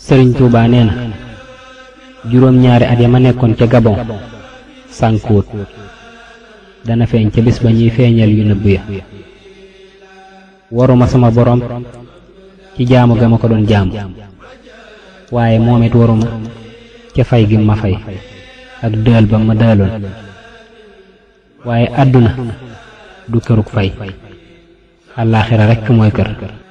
Sëriñ Tuubaa nee na juróom-ñaari at ya ma nekkoon ca Gabon sànkuwut dana feeñ ca bis ba ñuy feeñal yu nëbb ya. waruma sama borom ci jaamu ga ma ko doon jaamu waaye moom it waruma ca fay gi ma fay ak dël ba ma dëloon waaye àdduna du kërug fay àllaaxira rekk mooy kër.